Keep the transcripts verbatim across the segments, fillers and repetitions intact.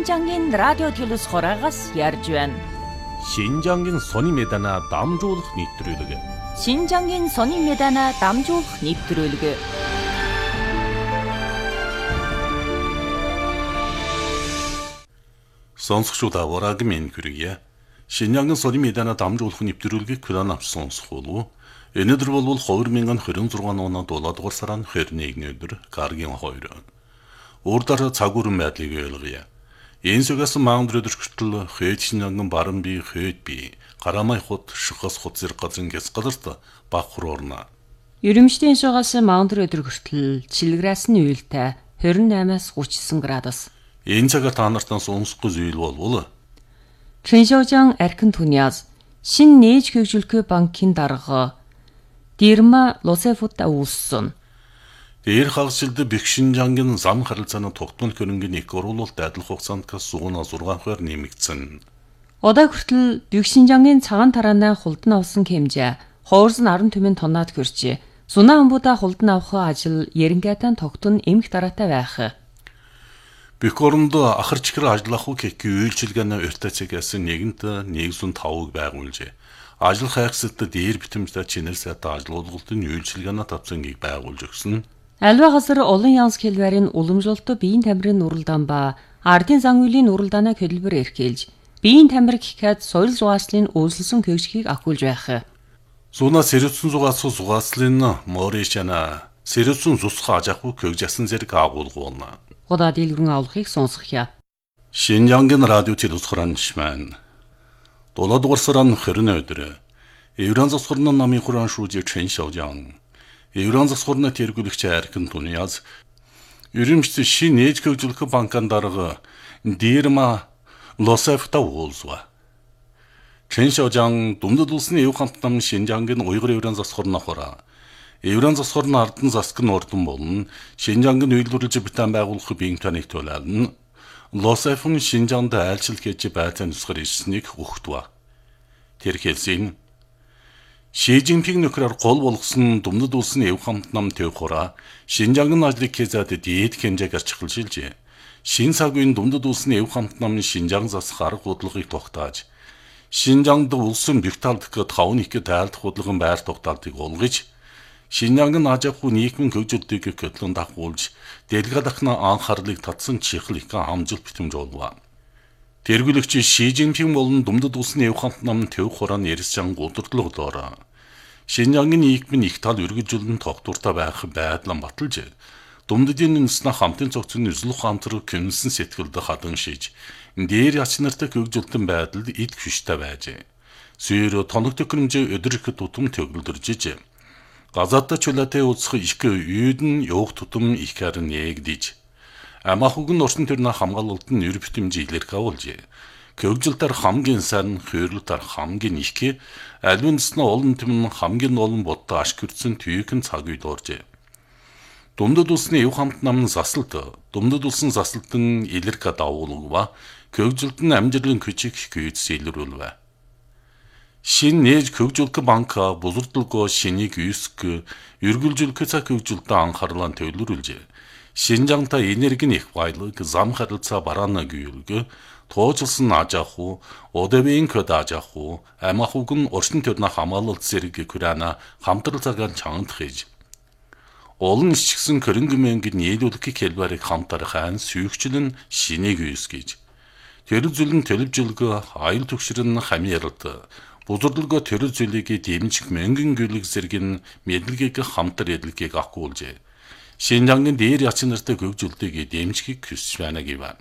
신장인 радио телескораагаас ярьж байна. 신장인 сонин медана дамжуулах нэвтрүүлэг. 신장인 сонин медана дамжуулах нэвтрүүлэг. Сонсогчдаа урааг минь хүргье. 신장인 сонин медана дамжуулах нэвтрүүлгийг күлэн авч сонсох болов. Өнөөдөр бол хоёр мянган двадцать шесть оны дулаад дугаар сарын двадцать нэгний өдөр гаргийн хоёр. Урдаар цагуурын байдлыг ойлгоё. Энэ сүгээс маундрын өдөртөл хөөд шинанган баран би хөөд би гарамай хот шихас хот зэрэг газрын гэс газарт бахур орно. Ерөмшлийн шугаас маундрын өдөр хүртэл чилгрээс нь уйлтай двадцать восемь-аас тридцать девять градус. Энэ цагаар та нартаа сонсох зүйл болвол Чэншоужан архин түниас шин нээж хөгжүүлэх банкын дарга Дирма Лосефута үүссэн. Дээр хагасжилд Бэкшинжангийн зам харилцааны тогтмол хөрөнгөний их оруулалт адил хугацаанд сугуна шесть хувиар нэмэгдсэн. Одоо хүртэл Бэкшинжангийн цагаан тараанаа хулдан авсан хэмжээ хоорсон арван түмэн тоннаад хүрчээ. Сунаа хамбуудаа хулдан авах ажил Ярингайтан тогтун эмх дараатай байх. Бэкоронд ахарчгэр ажиллах уу гэх үйлчилгээний өртөцгээс нэгэнт нэгэн тавыг байгуулжээ. Ажил хайхсад дээр битэмжтэй чинэл сайтай ажлуулгалтын үйлчилгээний тавцангийг байгуулж өгсөн. Альва газар олон янз хэлбэрийн уламжлалт биеийн тамирын нуралдаан ба ардын зан үйлийн нуралдаанаа хөдөлбөр эрхэлж биеийн тамир гэхэд соёл зугааслын үйлсэлсэн көгжгийг ахиулж байх. Зуна сэрэвсэн зугаас зугааслын моришана сэрэвсэн зусха ажахгүй көгжсэн зэрэг агуулгуuna. Удаа дэлгэрэн авахыг сонсгоё. 신장인 радио телескораншман. дулаад дугаар сарын двадцать өдөр Евран засварны намын хураан шүүжээ Чэншоужан. Евран засварны тэргүүлэгч архин түниас Ерөмшт шин нээж хөгжүүлэх банкын дарга Дирма Лосефута уулзва. Чэншоужан думдад улсны эв хамтнам Шинжангийн уйгыр Евран засварны хураа. Евран засварны ардын засаг нь ордон болон Шинжангийн үйлдвэрлэж битэн байгуулах биеийн таныг төлөөлнө. Лосефун Шинжаанд айлчил гэж байцаан нусгаар ирснийг өгтвэ. Тэр хэлсэн Ши Цзиньпин нөхрөөр гол болгосон думдад улсны эв хамтнам төв хураа Шинжангийн ажлыг хийзээд дээд хэмжээг арчилжилжээ. Шин цагийн думдад улсны эв хамтнам Шинжаан засах арга бодлогыг тогтоож Шинжаанд улсын бигталдах тавны их тайлдах бодлогын байр тогтоолтыг олгож Шинжангийн ажаахуй нийгмийн хөгжөлтийг хөтлөн дагуулж дэлгэдахна анхаарлыг татсан чихл их амжилт битэмж болов. Тэргүүлэгч Ши Цзиньпин болон думдад улсны эв хамтнам төв хурааны ярьсан удирдлагуудаар Шинжангийн нийгмийн их тал үргэлжлэн тогтвортой байх байдлаа баталж думдадын үндэснэ хамтын цогцны үзлэх хамтраг кэмсэн сэтгэлд хадан шиж дээр яч нартай хөгжөлтөн байдалд эд хүчтэй байж сүйр тоног төхөөрөмж өдөр их тутам төгөлдөржиж газаатаа чулаатай уцх их үйдэн явах тутам их харин эгдэж Амахуг нь орчин төрний хамгаалалт нь нэр битэмж илэрх авуулжээ. Хөгжилтээр хамгийн сайн, хөөрлөлтээр хамгийн их, альвинснэ олон түмэн хамгийн олон бодтой ашиг хүрсэн түйхэн цаг үед оржээ. Думдад улсны эв хамтнам засалт, думдад улсын засалтын илэрх давуулга, хөгжилт нь амжилтын хүчийг гүйц илрүүлвэ. Шин нээж хөгжүүлэх банк бузурдалгоо шинийг үйсг, эргүүлжүүлэх цаг хөгжилтөд анхаарлаа төвлөрүүлжээ. Шинжаанта энергийн их баялаг зам харилцаа бараана гүйрэг тооцолсон ажааху одовын код ажааху амахуг нь орчин төрний хамгаалалт зэрэг күрана хамтрал цагаан чангад хийж олон ичгсэн хөрөнгөмөнгөний нийлүүлэх хэлбэрийг хамтар хаан сүйгчлэн шинийг үйсгэж тэр зүлэн төлөвжөлгөө аюул төгшрөн хамьяралт бузурдалгоо тэр зүйлийг дэмжих мөнгөн гүйлэг зэрэг мэдлэгийг хамтар эдлэгийг ахгуулжээ. Шинжангийн дээр яч нартай хөгжүүлэлтийг дэмжихийг хүсэж байна гэв.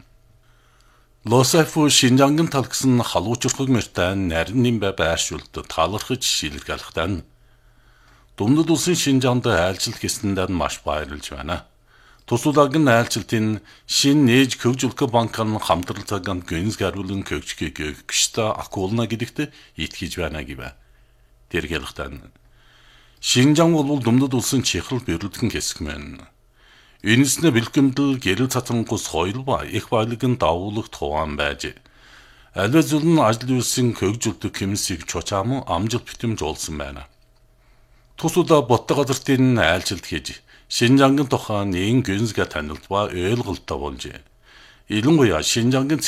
Лосефу Шинжангийн тал гэсэн халуучрахыг мөртэн нарийн нэмбэ байршуулт талархаж шилэрхэлхтэн думдад улсын Шинжаанд айлчил гэсэндээ маш баярлж байна. Тусуулагын айлчилтын шин нээж хөгжүүлэх банкын хамтрал цагаан гүнз гаруулан хөгжгийг гიშта акуулна гэдэгт итгэж байна гэв. Тэр хэлхтэн Шинжаан бол думдад улсын чихрал бэрүүлгэн хэсэг мэн. Энэснэ бэлгэмдэл гэрэл цацрангус хоёул ба их баялагын давуулах туваан байж. Аливаа зүйл нь ажил үйлсийн хөгжүүлдэг хэмсийг чучаам амжилт битэмж олсон байна. Тусуудаа боттой газартын айлчилт хийж Шинжаангийн тухайн нэг гүнзгий танилт ба ойлголттой болж. Илэнгуяа Шинжаангийн